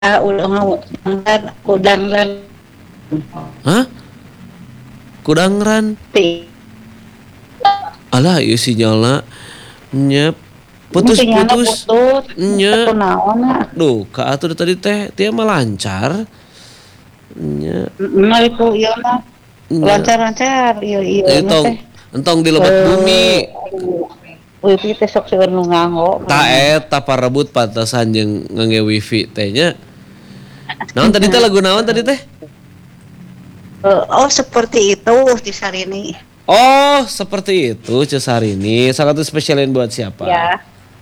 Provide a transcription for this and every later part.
udah mau udang Hah? Kudangran. ti. Alah ieu sinyalna nya Ini sinyalnya putus-putus. putus. Nya. Itu naon Duh, ka atuh tadi teh dia mah lancar. Nya, nah itu iya mah nya. lancar-lancar iya mah Entong teh entong di lebet bumi. wifi teh sok seueur nu nganggo Ta eta parebut pantesan jeung ngenge wifi teh nya. Naon tadi teh lagu naon tadi teh? oh seperti itu di Sarini Oh, seperti itu Cesarini. Sangat spesialin buat siapa? ya.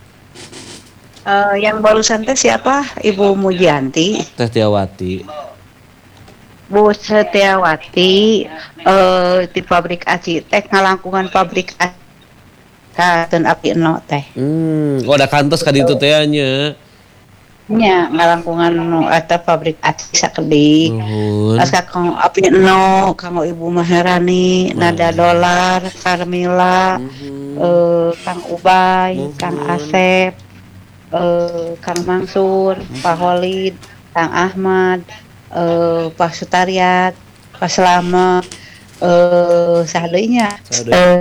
Yang barusan teh siapa? Ibu Mujianti, Teh Tiawati. Bu Setiawati, di pabrik aci teh ngalangkungan pabrik aci dan api eno teh. Ada kantos ka ditu teh nya. Nya ngalangkungan eta pabrik aci sakedi. Nuhun. Asa kang api eno, kanggo Ibu Maharani, Nada Dolar, Carmila, Kang Ubay, Kang Nuhun. Asep, Kang Mansur, Pak Holid, Kang Ahmad, Pak Sutariat, Pak Slamet, sadeunya. Saha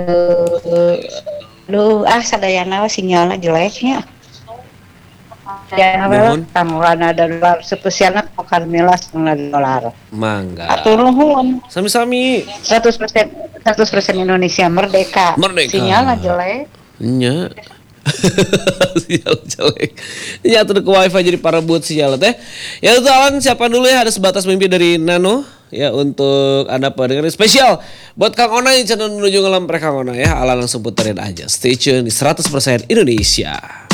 Sadayana sinyalna jeleknya. Ya, Nuhun. Kang Nada Dolar spesialna Kang Carmila Nada Dolar. Mangga. Atur nuhun. Sami-sami. 100% Indonesia merdeka. Merdeka. Sinyalna jelek. Nya. Sinyal jelek. Nya atuh ke wifi jadi parebut sinyal teh. Ya itu awan siapa dulu ya ada sebatas mimpi dari Nano ya untuk Anda pendengar spesial buat Kang Ona yang channel menuju ngelam Kang Ona ya ala langsung puterin aja. Stay tune di 100% Indonesia.